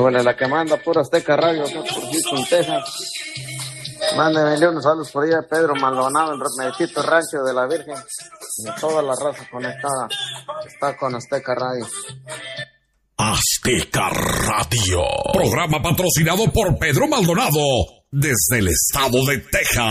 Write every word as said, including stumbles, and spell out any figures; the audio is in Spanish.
Súbele la que manda, pura Azteca Radio, acá por Houston, Texas. Mándenme unos saludos por ahí a Pedro Maldonado, el medicito rancho de la Virgen. Y toda la raza conectada está con Azteca Radio. Azteca Radio. Programa patrocinado por Pedro Maldonado desde el estado de Texas.